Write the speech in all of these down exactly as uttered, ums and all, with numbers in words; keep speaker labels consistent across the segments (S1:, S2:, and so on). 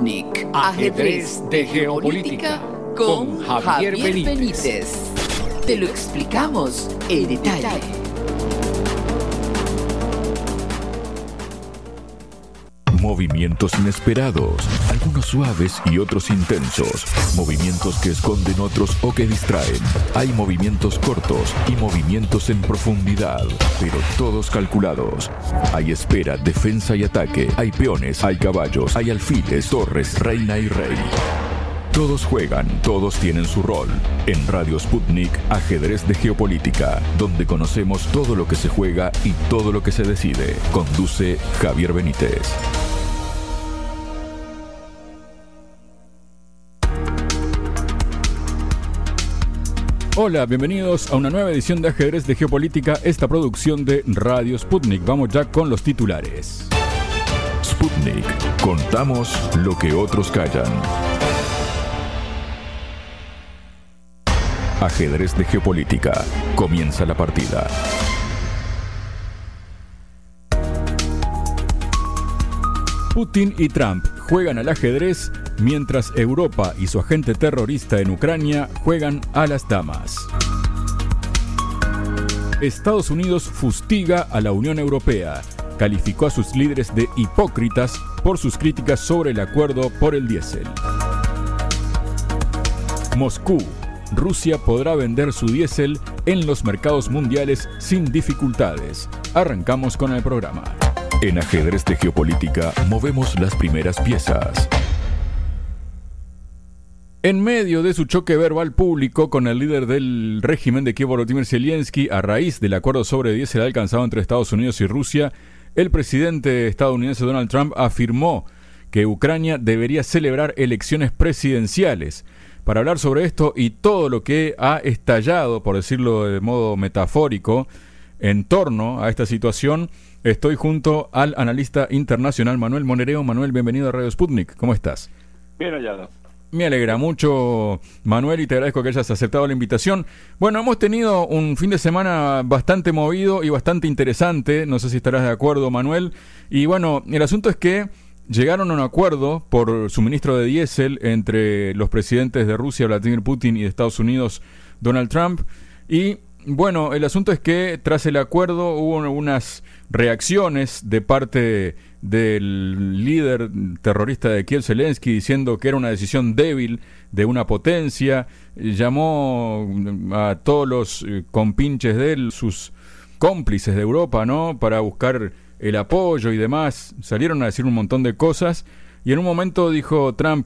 S1: Sputnik, ajedrez de geopolítica con Javier Benítez. Te lo explicamos en detalle.
S2: Movimientos inesperados, algunos suaves y otros intensos. Movimientos que esconden otros o que distraen. Hay movimientos cortos y movimientos en profundidad, pero todos calculados. Hay espera, defensa y ataque. Hay peones, hay caballos, hay alfiles, torres, reina y rey. Todos juegan, todos tienen su rol. En Radio Sputnik, ajedrez de geopolítica, donde conocemos todo lo que se juega y todo lo que se decide. Conduce Javier Benítez.
S3: Hola, bienvenidos a una nueva edición de Ajedrez de Geopolítica, esta producción de Radio Sputnik. Vamos ya con los titulares.
S2: Sputnik, contamos lo que otros callan. Ajedrez de Geopolítica, comienza la partida.
S3: Putin y Trump juegan al ajedrez mientras Europa y su agente terrorista en Ucrania juegan a las damas. Estados Unidos fustiga a la Unión Europea. Calificó a sus líderes de hipócritas por sus críticas sobre el acuerdo por el diésel. Moscú. Rusia podrá vender su diésel en los mercados mundiales sin dificultades. Arrancamos con el programa.
S2: En Ajedrez de Geopolítica movemos las primeras piezas.
S3: En medio de su choque verbal público con el líder del régimen de Kiev, Volodymyr Zelensky, a raíz del acuerdo sobre diésel alcanzado entre Estados Unidos y Rusia, el presidente estadounidense Donald Trump afirmó que Ucrania debería celebrar elecciones presidenciales. Para hablar sobre esto y todo lo que ha estallado, por decirlo de modo metafórico, en torno a esta situación, estoy junto al analista internacional Manuel Monereo. Manuel, bienvenido a Radio Sputnik. ¿Cómo estás?
S4: Bien hallado.
S3: Me alegra mucho, Manuel, y te agradezco que hayas aceptado la invitación. Bueno, hemos tenido un fin de semana bastante movido y bastante interesante. No sé si estarás de acuerdo, Manuel. Y bueno, el asunto es que llegaron a un acuerdo por suministro de diésel entre los presidentes de Rusia, Vladimir Putin, y de Estados Unidos, Donald Trump. Y bueno, el asunto es que tras el acuerdo hubo unas reacciones de parte del líder terrorista de Kiev, Zelensky, diciendo que era una decisión débil de una potencia. Llamó a todos los compinches de él, sus cómplices de Europa, ¿no?, para buscar el apoyo y demás. Salieron a decir un montón de cosas y en un momento dijo Trump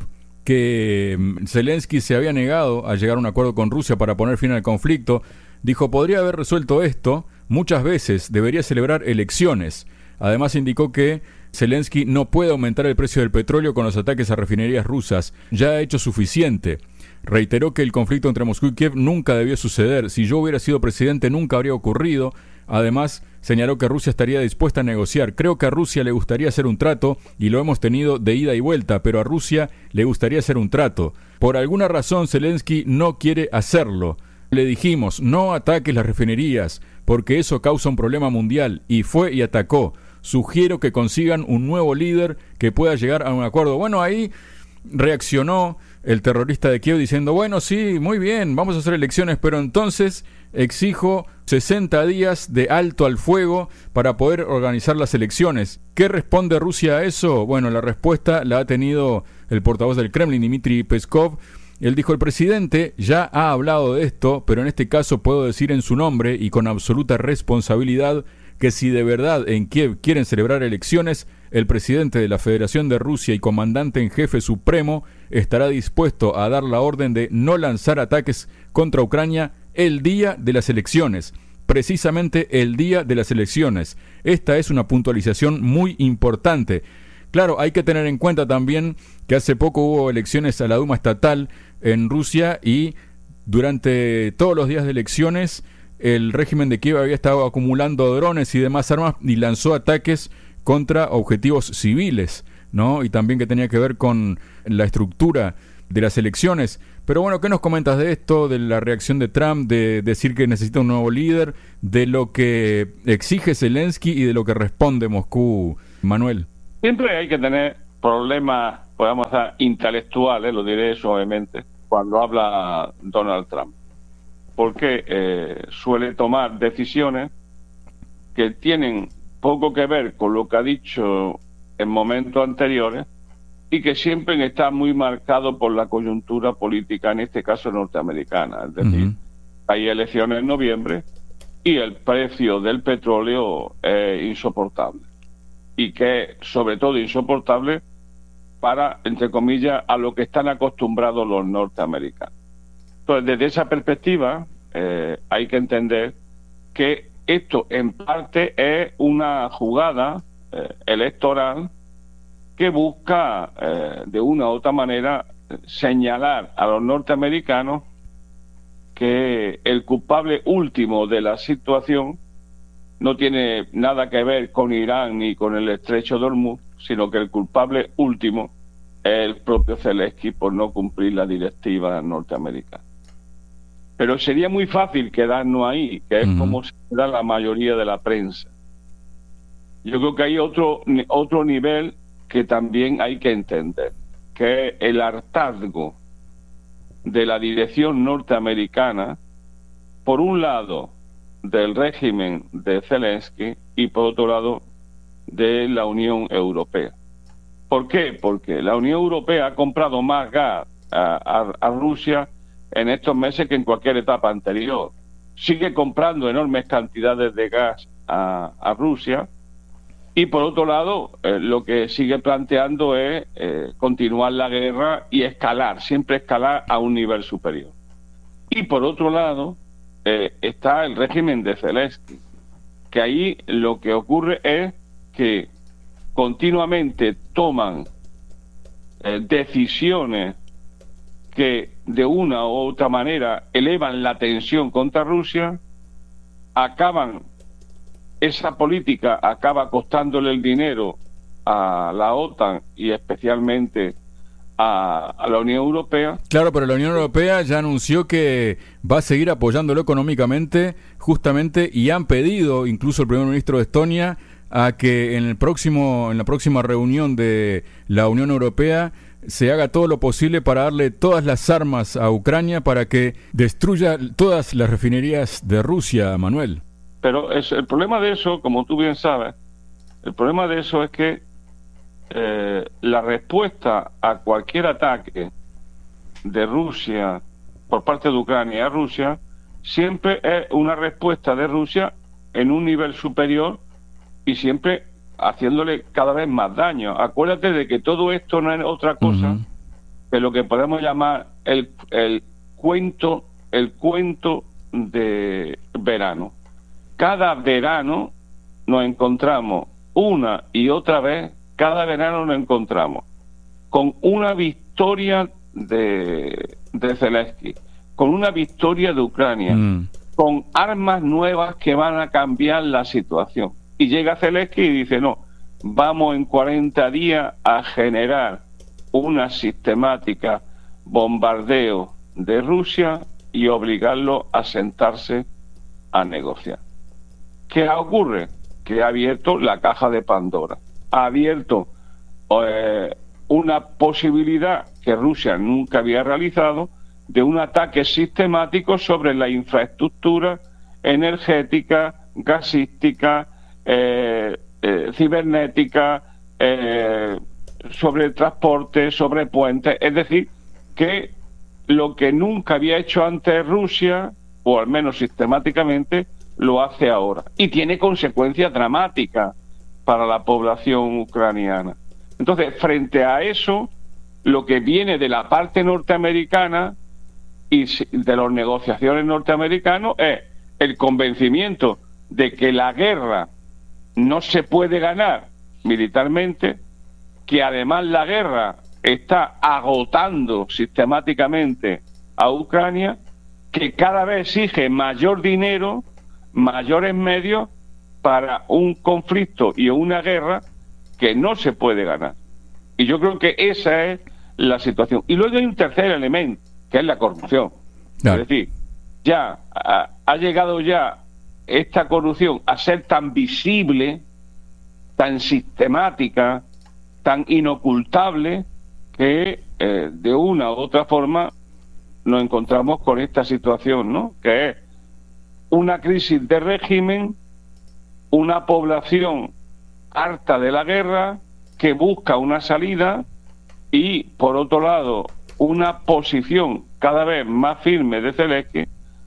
S3: que Zelensky se había negado a llegar a un acuerdo con Rusia para poner fin al conflicto. Dijo, podría haber resuelto esto muchas veces, debería celebrar elecciones. Además indicó que Zelensky no puede aumentar el precio del petróleo con los ataques a refinerías rusas, ya ha hecho suficiente. Reiteró que el conflicto entre Moscú y Kiev nunca debió suceder, si yo hubiera sido presidente nunca habría ocurrido. Además, señaló que Rusia estaría dispuesta a negociar. Creo que a Rusia le gustaría hacer un trato, y lo hemos tenido de ida y vuelta, pero a Rusia le gustaría hacer un trato. Por alguna razón, Zelensky no quiere hacerlo. Le dijimos, no ataques las refinerías, porque eso causa un problema mundial, y fue y atacó. Sugiero que consigan un nuevo líder que pueda llegar a un acuerdo. Bueno, ahí reaccionó el terrorista de Kiev diciendo, bueno, sí, muy bien, vamos a hacer elecciones, pero entonces exijo sesenta días de alto al fuego para poder organizar las elecciones. ¿Qué responde Rusia a eso? Bueno, la respuesta la ha tenido el portavoz del Kremlin, Dmitry Peskov. Él dijo, el presidente ya ha hablado de esto, pero en este caso puedo decir en su nombre y con absoluta responsabilidad que si de verdad en Kiev quieren celebrar elecciones, el presidente de la Federación de Rusia y comandante en jefe supremo estará dispuesto a dar la orden de no lanzar ataques contra Ucrania el día de las elecciones, precisamente el día de las elecciones. Esta es una puntualización muy importante. Claro, hay que tener en cuenta también que hace poco hubo elecciones a la Duma estatal en Rusia y durante todos los días de elecciones el régimen de Kiev había estado acumulando drones y demás armas y lanzó ataques contra objetivos civiles, ¿no? Y también que tenía que ver con la estructura de las elecciones. Pero bueno, ¿qué nos comentas de esto, de la reacción de Trump, de decir que necesita un nuevo líder, de lo que exige Zelensky y de lo que responde Moscú, Manuel?
S4: Siempre hay que tener problemas podemos dar intelectuales, lo diré suavemente, cuando habla Donald Trump. Porque eh, suele tomar decisiones que tienen poco que ver con lo que ha dicho en momentos anteriores y que siempre está muy marcado por la coyuntura política, en este caso norteamericana. Es decir, uh-huh. hay elecciones en noviembre y el precio del petróleo es insoportable. Y que es sobre todo insoportable para, entre comillas, a lo que están acostumbrados los norteamericanos. Entonces, desde esa perspectiva, eh, hay que entender que esto en parte es una jugada eh, electoral que busca, eh, de una u otra manera, señalar a los norteamericanos que el culpable último de la situación no tiene nada que ver con Irán ni con el estrecho de Hormuz, sino que el culpable último es el propio Zelensky por no cumplir la directiva norteamericana. Pero sería muy fácil quedarnos ahí, que es uh-huh. como se da la mayoría de la prensa. Yo creo que hay otro, otro nivel que también hay que entender, que es el hartazgo de la dirección norteamericana, por un lado del régimen de Zelensky y por otro lado de la Unión Europea. ¿Por qué? Porque la Unión Europea ha comprado más gas a, a, a Rusia en estos meses que en cualquier etapa anterior. Sigue comprando enormes cantidades de gas a, a Rusia y por otro lado eh, lo que sigue planteando es eh, continuar la guerra y escalar, siempre escalar a un nivel superior. Y por otro lado eh, está el régimen de Zelensky, que ahí lo que ocurre es que continuamente toman eh, decisiones que de una u otra manera elevan la tensión contra Rusia, acaban, esa política acaba costándole el dinero a la OTAN y especialmente a, a la Unión Europea.
S3: Claro, pero la Unión Europea ya anunció que va a seguir apoyándolo económicamente justamente y han pedido, incluso el primer ministro de Estonia, a que en el próximo, en la próxima reunión de la Unión Europea se haga todo lo posible para darle todas las armas a Ucrania para que destruya todas las refinerías de Rusia, Manuel.
S4: Pero es, el problema de eso, como tú bien sabes, el problema de eso es que eh, la respuesta a cualquier ataque de Rusia por parte de Ucrania a Rusia siempre es una respuesta de Rusia en un nivel superior y siempre haciéndole cada vez más daño. Acuérdate de que todo esto no es otra cosa uh-huh. que lo que podemos llamar el, el cuento el cuento de verano. Cada verano nos encontramos una y otra vez, cada verano nos encontramos con una victoria de, de Zelensky, con una victoria de Ucrania, mm. con armas nuevas que van a cambiar la situación. Y llega Zelensky y dice, no, vamos en cuarenta días a generar una sistemática bombardeo de Rusia y obligarlo a sentarse a negociar. ¿Qué ocurre? Que ha abierto la caja de Pandora. Ha abierto eh, una posibilidad que Rusia nunca había realizado de un ataque sistemático sobre la infraestructura energética, gasística, eh, eh, cibernética, eh, sobre el transporte, sobre puentes. Es decir, que lo que nunca había hecho antes Rusia, o al menos sistemáticamente, lo hace ahora. Y tiene consecuencias dramáticas para la población ucraniana. Entonces, frente a eso, lo que viene de la parte norteamericana y de las negociaciones norteamericanas es el convencimiento de que la guerra no se puede ganar militarmente, que además la guerra está agotando sistemáticamente a Ucrania, que cada vez exige mayor dinero, mayores medios para un conflicto y una guerra que no se puede ganar. Y yo creo que esa es la situación. Y luego hay un tercer elemento, que es la corrupción. Claro. Es decir, ya ha, ha llegado ya esta corrupción a ser tan visible, tan sistemática, tan inocultable, que eh, de una u otra forma nos encontramos con esta situación, ¿no? Que es una crisis de régimen, una población harta de la guerra que busca una salida y, por otro lado, una posición cada vez más firme de Zelensky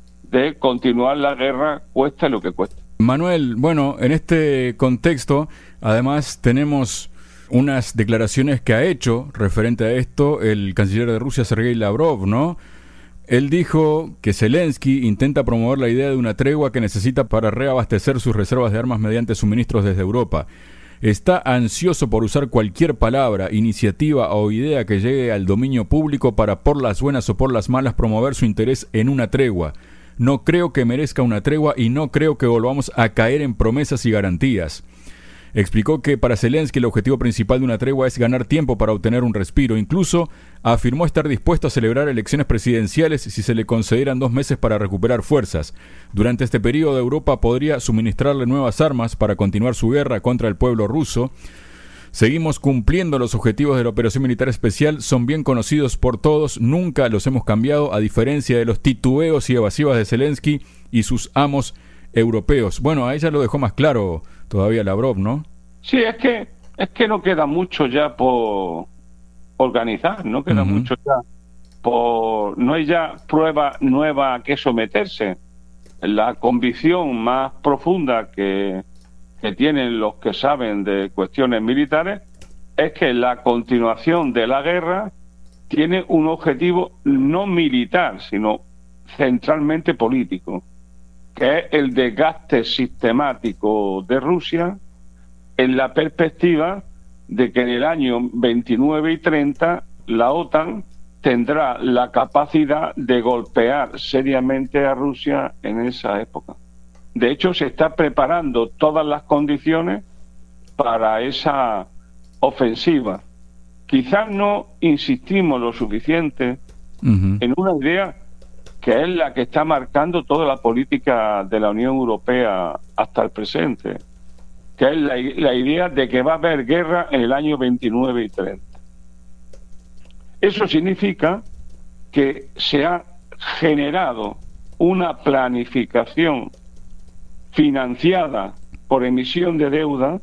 S4: de continuar la guerra cueste lo que cueste.
S3: Manuel, bueno, en este contexto, además tenemos unas declaraciones que ha hecho referente a esto el canciller de Rusia, Sergei Lavrov, ¿no? Él dijo que Zelensky intenta promover la idea de una tregua que necesita para reabastecer sus reservas de armas mediante suministros desde Europa. Está ansioso por usar cualquier palabra, iniciativa o idea que llegue al dominio público para, por las buenas o por las malas, promover su interés en una tregua. No creo que merezca una tregua y no creo que volvamos a caer en promesas y garantías. Explicó que para Zelensky el objetivo principal de una tregua es ganar tiempo para obtener un respiro. Incluso afirmó estar dispuesto a celebrar elecciones presidenciales si se le concedieran dos meses para recuperar fuerzas. Durante este periodo, Europa podría suministrarle nuevas armas para continuar su guerra contra el pueblo ruso. Seguimos cumpliendo los objetivos de la operación militar especial, son bien conocidos por todos, nunca los hemos cambiado, a diferencia de los titubeos y evasivas de Zelensky y sus amos europeos. Bueno, a ella lo dejó más claro todavía Lavrov, ¿no?
S4: Sí, es que es que no queda mucho ya por organizar, no queda uh-huh. mucho ya por... No hay ya prueba nueva a que someterse. La convicción más profunda que, que tienen los que saben de cuestiones militares es que la continuación de la guerra tiene un objetivo no militar, sino centralmente político, que es el desgaste sistemático de Rusia en la perspectiva de que en el año veintinueve y treinta la OTAN tendrá la capacidad de golpear seriamente a Rusia en esa época. De hecho, se está preparando todas las condiciones para esa ofensiva. Quizás no insistimos lo suficiente uh-huh. en una idea que es la que está marcando toda la política de la Unión Europea hasta el presente, que es la, la idea de que va a haber guerra en el año veintinueve y treinta. Eso significa que se ha generado una planificación financiada por emisión de deuda,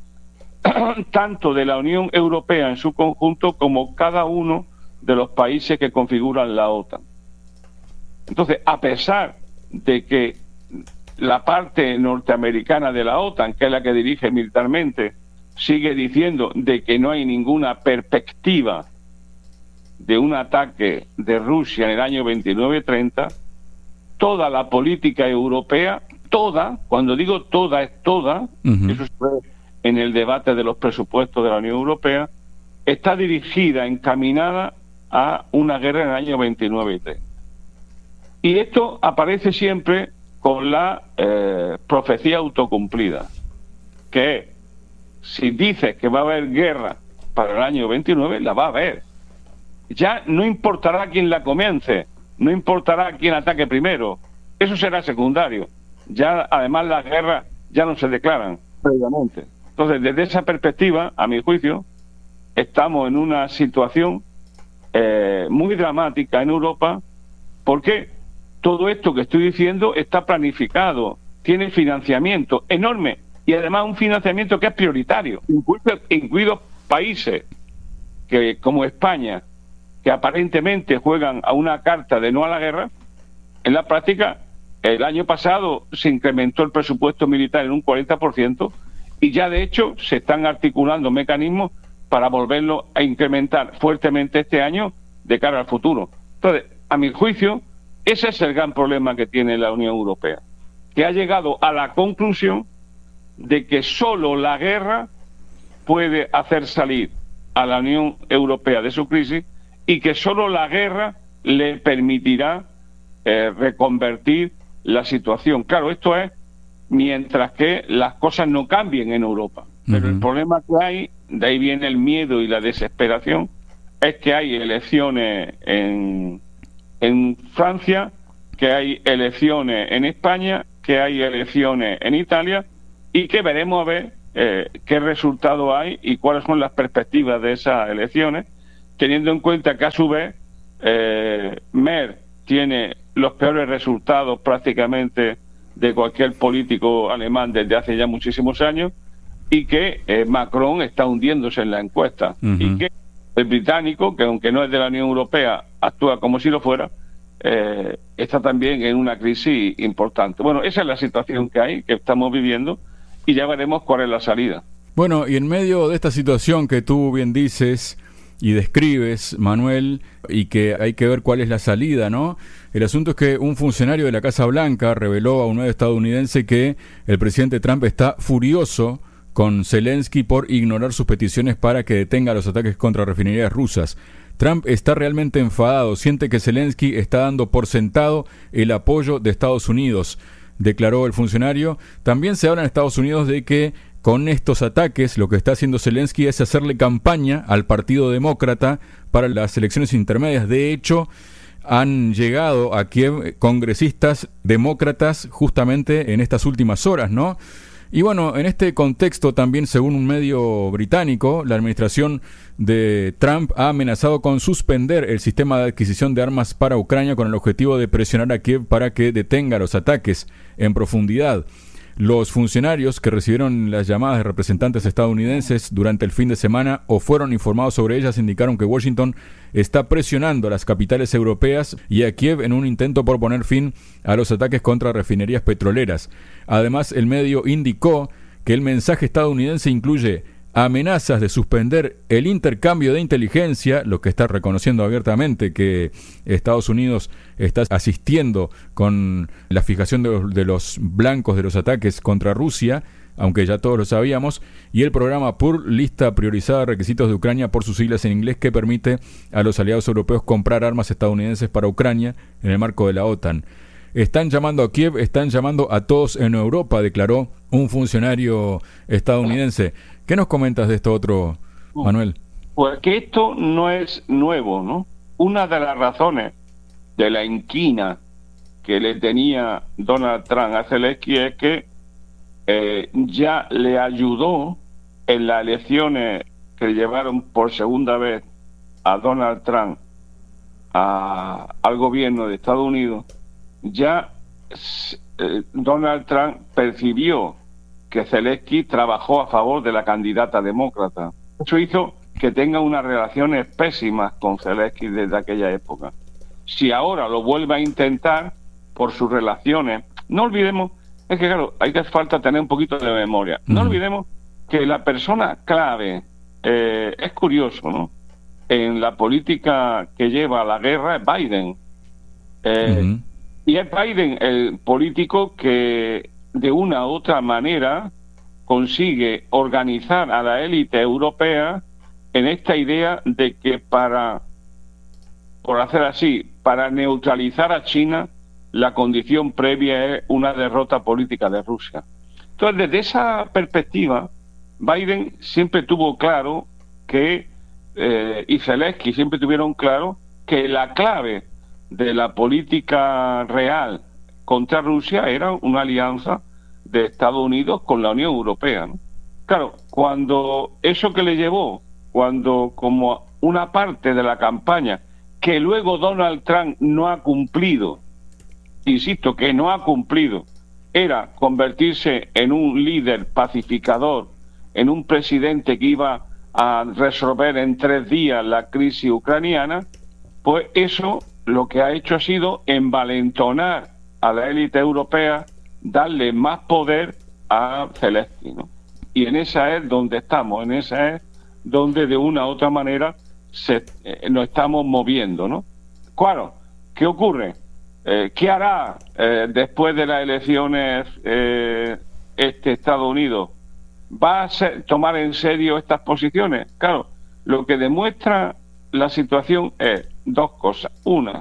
S4: tanto de la Unión Europea en su conjunto como cada uno de los países que configuran la OTAN. Entonces, a pesar de que la parte norteamericana de la OTAN, que es la que dirige militarmente, sigue diciendo de que no hay ninguna perspectiva de un ataque de Rusia en el año veintinueve treinta, toda la política europea, toda, cuando digo toda, es toda, uh-huh. eso se ve en el debate de los presupuestos de la Unión Europea, está dirigida, encaminada a una guerra en el año veintinueve y treinta. Y esto aparece siempre con la eh, profecía autocumplida, que es, si dices que va a haber guerra para el año veintinueve, la va a haber. Ya no importará quién la comience, no importará quién ataque primero, eso será secundario. Ya además las guerras ya no se declaran previamente. Entonces, desde esa perspectiva, a mi juicio, estamos en una situación eh, muy dramática en Europa, porque todo esto que estoy diciendo está planificado, tiene financiamiento enorme y además un financiamiento que es prioritario, incluidos, incluidos países que, como España, que aparentemente juegan a una carta de no a la guerra. En la práctica, el año pasado se incrementó el presupuesto militar en un cuarenta por ciento y ya de hecho se están articulando mecanismos para volverlo a incrementar fuertemente este año de cara al futuro. Entonces, a mi juicio, ese es el gran problema que tiene la Unión Europea, que ha llegado a la conclusión de que solo la guerra puede hacer salir a la Unión Europea de su crisis y que solo la guerra le permitirá eh, reconvertir la situación. Claro, esto es mientras que las cosas no cambien en Europa. Pero uh-huh. el problema que hay, de ahí viene el miedo y la desesperación, es que hay elecciones en, en Francia, que hay elecciones en España, que hay elecciones en Italia, y que veremos a ver eh, qué resultado hay y cuáles son las perspectivas de esas elecciones, teniendo en cuenta que a su vez eh, Merz tiene los peores resultados prácticamente de cualquier político alemán desde hace ya muchísimos años, y que eh, Macron está hundiéndose en la encuesta, uh-huh. y que el británico, que aunque no es de la Unión Europea, actúa como si lo fuera, eh, está también en una crisis importante. Bueno, esa es la situación que hay, que estamos viviendo, y ya veremos cuál es la salida.
S3: Bueno, y en medio de esta situación que tú bien dices y describes, Manuel, y que hay que ver cuál es la salida, ¿no? El asunto es que un funcionario de la Casa Blanca reveló a un medio estadounidense que el presidente Trump está furioso con Zelensky por ignorar sus peticiones para que detenga los ataques contra refinerías rusas. Trump está realmente enfadado, siente que Zelensky está dando por sentado el apoyo de Estados Unidos, declaró el funcionario. También se habla en Estados Unidos de que con estos ataques lo que está haciendo Zelensky es hacerle campaña al Partido Demócrata para las elecciones intermedias. De hecho, han llegado a Kiev congresistas demócratas justamente en estas últimas horas, ¿no? Y bueno, en este contexto también, según un medio británico, la administración de Trump ha amenazado con suspender el sistema de adquisición de armas para Ucrania con el objetivo de presionar a Kiev para que detenga los ataques en profundidad. Los funcionarios que recibieron las llamadas de representantes estadounidenses durante el fin de semana o fueron informados sobre ellas indicaron que Washington está presionando a las capitales europeas y a Kiev en un intento por poner fin a los ataques contra refinerías petroleras. Además, el medio indicó que el mensaje estadounidense incluye amenazas de suspender el intercambio de inteligencia, lo que está reconociendo abiertamente que Estados Unidos está asistiendo con la fijación de los, de los blancos de los ataques contra Rusia, aunque ya todos lo sabíamos, y el programa P U R, lista priorizada de requisitos de Ucrania por sus siglas en inglés, que permite a los aliados europeos comprar armas estadounidenses para Ucrania en el marco de la OTAN. Están llamando a Kiev, están llamando a todos en Europa, declaró un funcionario estadounidense. ¿Qué nos comentas de esto otro, Manuel?
S4: Pues que esto no es nuevo, ¿no? Una de las razones de la inquina que le tenía Donald Trump a Zelensky es que eh, ya le ayudó en las elecciones que llevaron por segunda vez a Donald Trump a, al gobierno de Estados Unidos. Ya eh, Donald Trump percibió que Zelensky trabajó a favor de la candidata demócrata. Eso hizo que tenga unas relaciones pésimas con Zelensky desde aquella época. Si ahora lo vuelve a intentar por sus relaciones, no olvidemos, es que claro, hay que falta tener un poquito de memoria. No uh-huh. olvidemos que la persona clave, eh, es curioso, ¿no? En la política que lleva a la guerra es Biden. Eh, uh-huh. Y es Biden el político que de una u otra manera consigue organizar a la élite europea en esta idea de que para, por hacer así, para neutralizar a China, la condición previa es una derrota política de Rusia. Entonces, desde esa perspectiva, Biden siempre tuvo claro que, eh, y Zelensky siempre tuvieron claro, que la clave de la política real contra Rusia era una alianza de Estados Unidos con la Unión Europea, ¿no? Claro, cuando eso que le llevó, cuando como una parte de la campaña que luego Donald Trump no ha cumplido, insisto que no ha cumplido, era convertirse en un líder pacificador, en un presidente que iba a resolver en tres días la crisis ucraniana, pues eso lo que ha hecho ha sido envalentonar a la élite europea, darle más poder a Zelensky, ¿no? Y en esa es donde estamos, en esa es donde de una u otra manera se, eh, nos estamos moviendo, ¿no? Claro, ¿qué ocurre? Eh, ¿Qué hará eh, después de las elecciones eh, este Estados Unidos? ¿Va a ser, tomar en serio estas posiciones? Claro, lo que demuestra la situación es dos cosas. Una,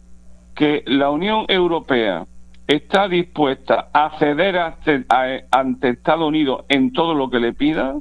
S4: que la Unión Europea está dispuesta a ceder ante, a, ante Estados Unidos en todo lo que le pida,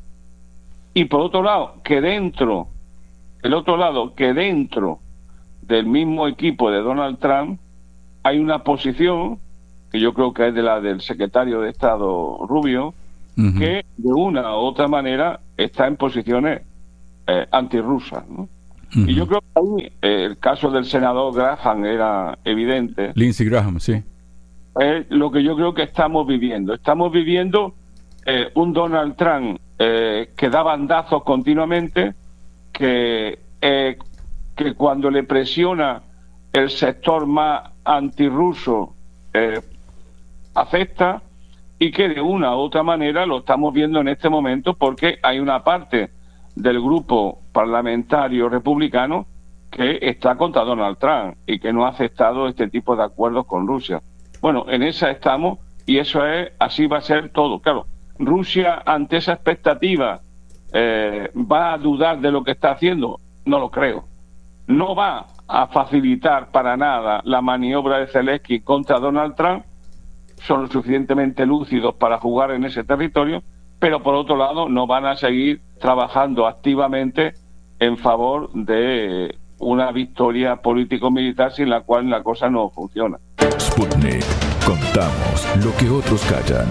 S4: y por otro lado, que dentro, el otro lado, que dentro del mismo equipo de Donald Trump hay una posición, que yo creo que es de la del secretario de Estado Rubio, uh-huh. que de una u otra manera está en posiciones eh, antirrusas, ¿no? Uh-huh. Y yo creo que ahí eh, el caso del senador Graham era evidente.
S3: Lindsey Graham, sí.
S4: Es lo que yo creo que estamos viviendo. Estamos viviendo eh, un Donald Trump eh, que da bandazos continuamente, que, eh, que cuando le presiona el sector más antirruso eh, afecta, y que de una u otra manera lo estamos viendo en este momento, porque hay una parte del grupo parlamentario republicano que está contra Donald Trump y que no ha aceptado este tipo de acuerdos con Rusia. Bueno, en esa estamos, y eso es, así va a ser todo. Claro, Rusia ante esa expectativa eh, va a dudar de lo que está haciendo, no lo creo. No va a facilitar para nada la maniobra de Zelensky contra Donald Trump. Son lo suficientemente lúcidos para jugar en ese territorio, pero por otro lado no van a seguir trabajando activamente en favor de una victoria político-militar sin la cual la cosa no funciona.
S2: Sputnik. Contamos lo que otros callan.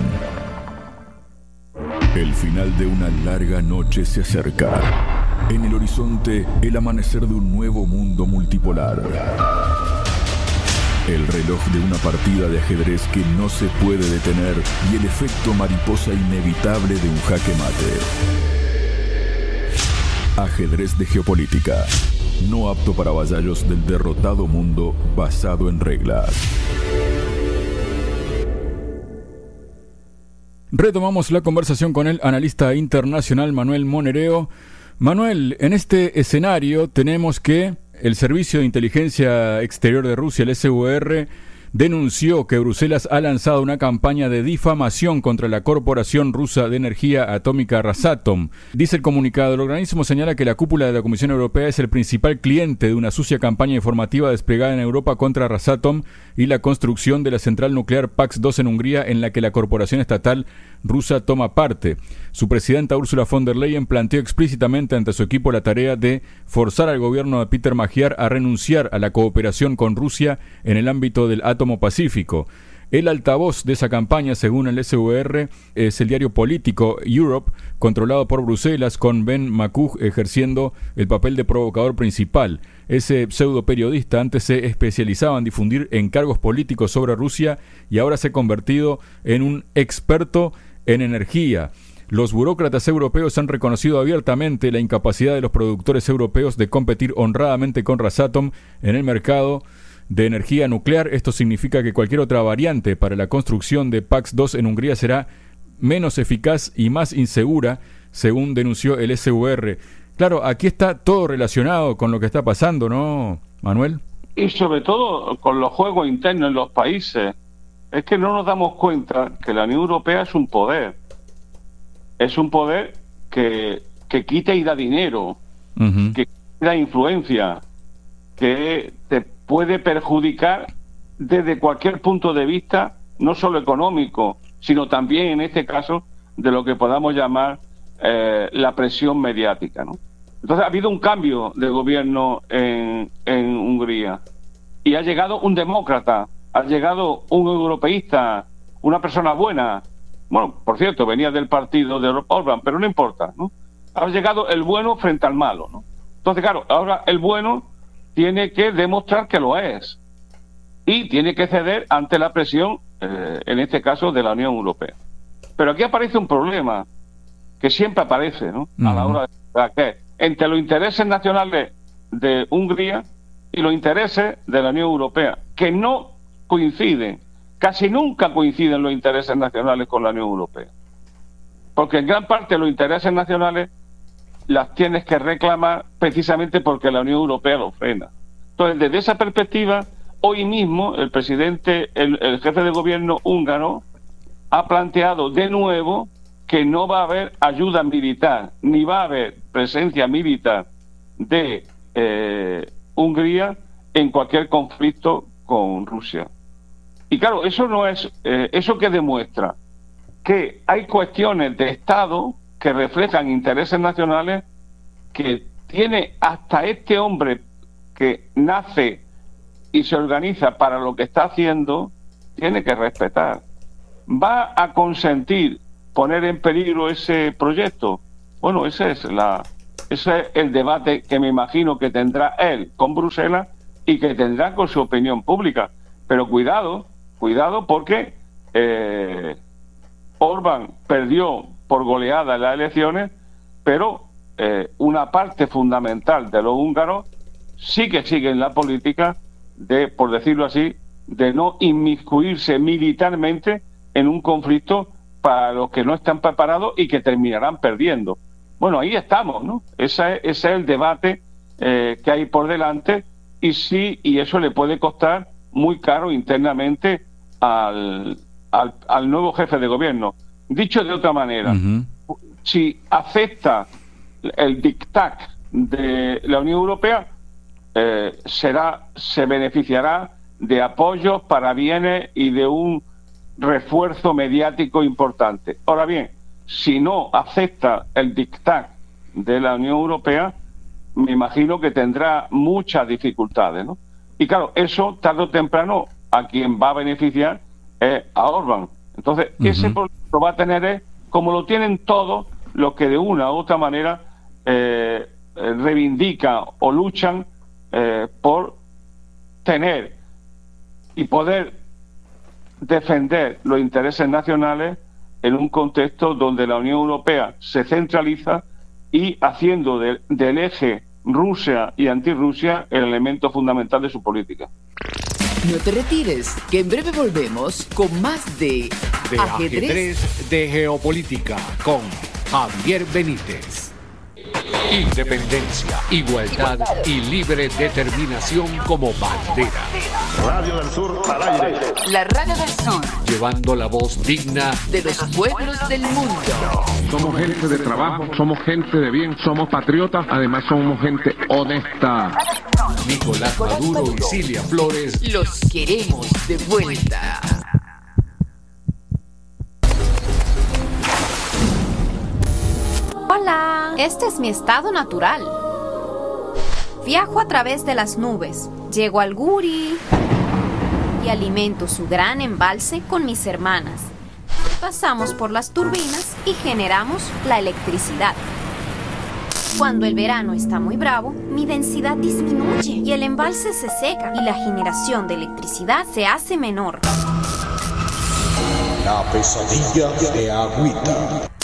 S2: El final de una larga noche se acerca. En el horizonte, el amanecer de un nuevo mundo multipolar. El reloj de una partida de ajedrez que no se puede detener y el efecto mariposa inevitable de un jaque mate. Ajedrez de geopolítica. No apto para vasallos del derrotado mundo basado en reglas.
S3: Retomamos la conversación con el analista internacional Manuel Monereo. Manuel, en este escenario tenemos que el Servicio de Inteligencia Exterior de Rusia, el S V R, denunció que Bruselas ha lanzado una campaña de difamación contra la Corporación Rusa de Energía Atómica Rosatom. Dice el comunicado, el organismo señala que la cúpula de la Comisión Europea es el principal cliente de una sucia campaña informativa desplegada en Europa contra Rosatom y la construcción de la central nuclear P A X dos en Hungría, en la que la corporación estatal rusa toma parte. Su presidenta Ursula von der Leyen planteó explícitamente ante su equipo la tarea de forzar al gobierno de Peter Magyar a renunciar a la cooperación con Rusia en el ámbito del átomo pacífico. El altavoz de esa campaña, según el S V R, es el diario político Europe, controlado por Bruselas, con Ben Makuch ejerciendo el papel de provocador principal. Ese pseudo periodista antes se especializaba en difundir encargos políticos sobre Rusia y ahora se ha convertido en un experto en energía. Los burócratas europeos han reconocido abiertamente la incapacidad de los productores europeos de competir honradamente con Rosatom en el mercado de energía nuclear. Esto significa que cualquier otra variante para la construcción de P A X dos en Hungría será menos eficaz y más insegura, según denunció el S V R. Claro, aquí está todo relacionado con lo que está pasando, ¿no, Manuel?
S4: Y sobre todo con los juegos internos en los países. Es que no nos damos cuenta que la Unión Europea es un poder. Es un poder que, que quita y da dinero, uh-huh. que da influencia, que te puede perjudicar desde cualquier punto de vista, no solo económico, sino también en este caso de lo que podamos llamar eh, la presión mediática, ¿no? Entonces ha habido un cambio de gobierno en, en Hungría y ha llegado un demócrata, ha llegado un europeísta, una persona buena. Bueno, por cierto, venía del partido de Orbán, pero no importa, ¿no? Ha llegado el bueno frente al malo, ¿no? Entonces, claro, ahora el bueno tiene que demostrar que lo es y tiene que ceder ante la presión, eh, en este caso, de la Unión Europea. Pero aquí aparece un problema que siempre aparece, ¿no? Uh-huh. A la hora de que entre los intereses nacionales de Hungría y los intereses de la Unión Europea, que no coinciden, casi nunca coinciden los intereses nacionales con la Unión Europea. Porque en gran parte los intereses nacionales las tienes que reclamar precisamente porque la Unión Europea lo frena. Entonces, desde esa perspectiva, hoy mismo el presidente, el, el jefe de gobierno húngaro, ha planteado de nuevo que no va a haber ayuda militar, ni va a haber presencia militar de eh, Hungría en cualquier conflicto con Rusia. Y claro, eso no es, eh, eso que demuestra que hay cuestiones de Estado que reflejan intereses nacionales que tiene hasta este hombre que nace y se organiza para lo que está haciendo, tiene que respetar. ¿Va a consentir poner en peligro ese proyecto? Bueno, esa es la, ese es el debate que me imagino que tendrá él con Bruselas y que tendrá con su opinión pública. Pero cuidado, cuidado porque eh, Orbán perdió por goleada en las elecciones, pero eh, una parte fundamental de los húngaros sí que siguen la política de, por decirlo así, de no inmiscuirse militarmente en un conflicto para los que no están preparados y que terminarán perdiendo. Bueno, ahí estamos, ¿no? Ese, ese es el debate eh, que hay por delante y sí, y eso le puede costar muy caro internamente al, al, al nuevo jefe de gobierno. Dicho de otra manera, uh-huh. si acepta el dictat de la Unión Europea, eh, será, se beneficiará de apoyos, parabienes y de un refuerzo mediático importante. Ahora bien, si no acepta el dictat de la Unión Europea, me imagino que tendrá muchas dificultades, ¿no? Y claro, eso tarde o temprano a quien va a beneficiar es a Orbán. Entonces, uh-huh. ese problema lo va a tener es, como lo tienen todos los que de una u otra manera eh, reivindican o luchan eh, por tener y poder defender los intereses nacionales en un contexto donde la Unión Europea se centraliza y haciendo de, del eje Rusia y antirrusia el elemento fundamental de su política.
S1: No te retires, que en breve volvemos con más de,
S5: de ajedrez. ajedrez de Geopolítica con Javier Benítez. Independencia, igualdad y libre determinación como bandera.
S6: Radio del Sur al aire.
S1: La Radio del Sur.
S5: Llevando la voz digna
S1: de los pueblos del mundo.
S7: Somos gente de trabajo, somos gente de bien, somos patriotas, además somos gente honesta.
S5: Nicolás Maduro y Cilia Flores.
S1: Los queremos de vuelta.
S8: Hola, este es mi estado natural. Viajo a través de las nubes, llego al Guri y alimento su gran embalse con mis hermanas. Pasamos por las turbinas y generamos la electricidad. Cuando el verano está muy bravo, mi densidad disminuye y el embalse se seca y la generación de electricidad se hace menor.
S9: La pesadilla de Agüita.